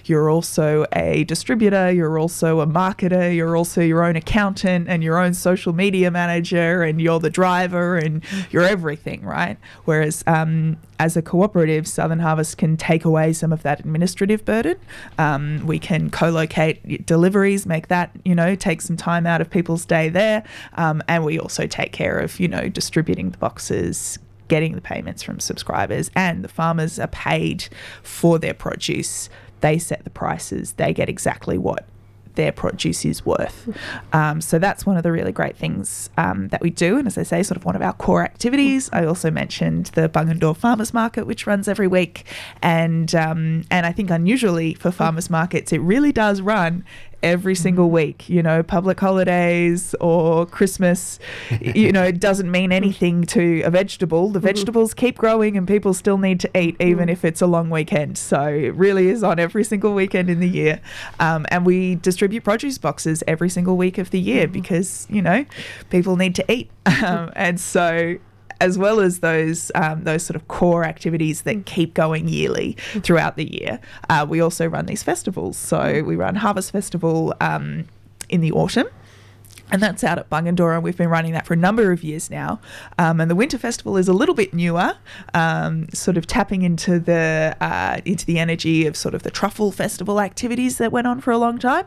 you're also a distributor, you're also a marketer, you're also your own accountant and your own social media manager, and you're the driver and you're everything, right? Whereas as a cooperative, Southern Harvest can take away some of that administrative burden. We can co-locate deliveries, make that, take some time out of people's day there. And we also take care of, distributing the boxes, getting the payments from subscribers, and the farmers are paid for their produce. They set the prices. They get exactly what their produce is worth. So that's one of the really great things that we do. And as I say, sort of one of our core activities. I also mentioned the Bungendore Farmers Market, which runs every week. And I think unusually for farmers markets, it really does run every single week. Public holidays or Christmas, it doesn't mean anything to a vegetable. The vegetables keep growing and people still need to eat, even if it's a long weekend. So it really is on every single weekend in the year. And we distribute produce boxes every single week of the year because, people need to eat. And so as well as those sort of core activities that keep going yearly throughout the year, we also run these festivals. So we run Harvest Festival in the autumn, and that's out at Bungendore, and we've been running that for a number of years now. And the Winter Festival is a little bit newer, sort of tapping into the energy of sort of the Truffle Festival activities that went on for a long time.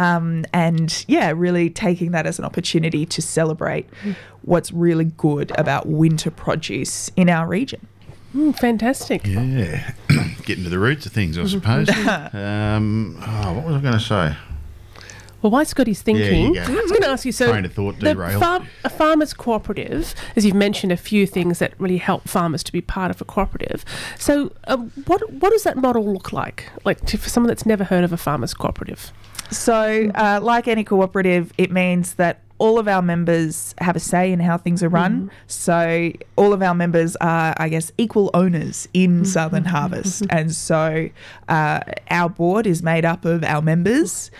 And really taking that as an opportunity to celebrate what's really good about winter produce in our region. Fantastic. Yeah. Getting to the roots of things, I suppose. What was I going to say? Well, while Scotty's thinking, Yeah, I was going to ask you, so train of thought derailed. A farmers cooperative, as you've mentioned a few things that really help farmers to be part of a cooperative. So what does that model look like for someone that's never heard of a farmers cooperative? So like any cooperative, it means that all of our members have a say in how things are run. So all of our members are, I guess, equal owners in Southern Harvest. And so our board is made up of our members,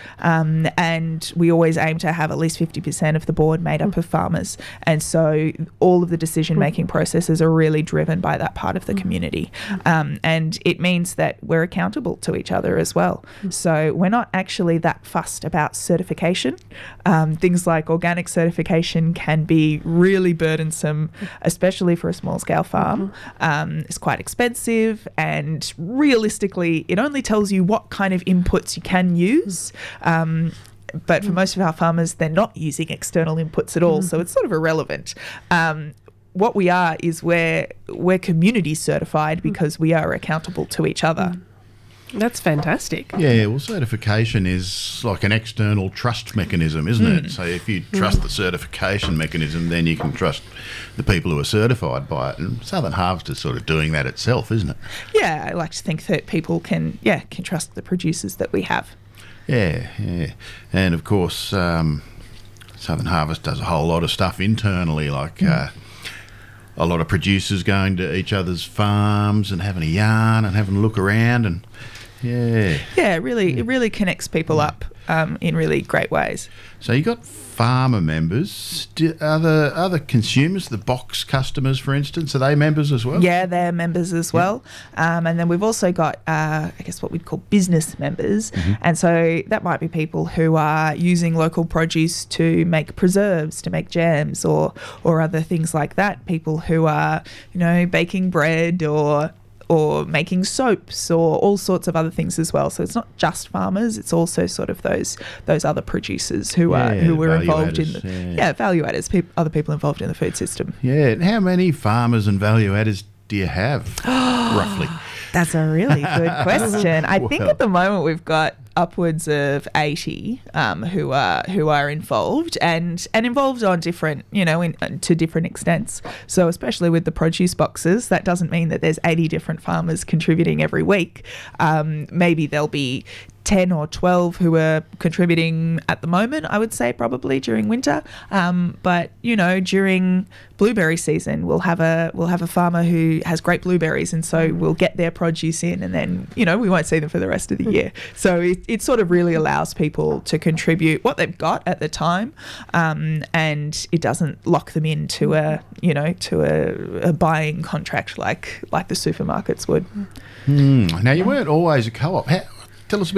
and we always aim to have at least 50% of the board made up of farmers. And so all of the decision-making processes are really driven by that part of the community. And it means that we're accountable to each other as well. So we're not actually that fussed about certification. Things like organic certification can be really burdensome, especially for a small-scale farm. It's quite expensive, and realistically, it only tells you what kind of inputs you can use. But for most of our farmers, they're not using external inputs at all, so it's sort of irrelevant. What we are is we're community certified because we are accountable to each other. That's fantastic. Yeah, well, certification is like an external trust mechanism, isn't it? So if you trust the certification mechanism, then you can trust the people who are certified by it. And Southern Harvest is sort of doing that itself, isn't it? Yeah, I like to think that people can trust the producers that we have. Yeah. And of course, Southern Harvest does a whole lot of stuff internally, like a lot of producers going to each other's farms and having a yarn and having a look around, and it really connects people up in really great ways. So you got farmer members. Other consumers, the box customers, for instance, are they members as well? Yeah, they're members as well. And then we've also got, I guess, what we'd call business members. And so that might be people who are using local produce to make preserves, to make jams, or other things like that. People who are, baking bread or making soaps or all sorts of other things as well. So it's not just farmers; it's also sort of those other producers who were involved in the value adders, other people involved in the food system. Yeah, and how many farmers and value adders do you have roughly? That's a really good question. I think at the moment we've got upwards of 80 who are involved and involved on different, to different extents. So especially with the produce boxes, that doesn't mean that there's 80 different farmers contributing every week. Maybe there'll be 10 or 12 who are contributing at the moment, I would say, probably during winter. But during blueberry season, we'll have a farmer who has great blueberries, and so we'll get their produce in, and then we won't see them for the rest of the year. So it sort of really allows people to contribute what they've got at the time, and it doesn't lock them into a buying contract like the supermarkets would. Now, you weren't always a co-op. Tell us a bit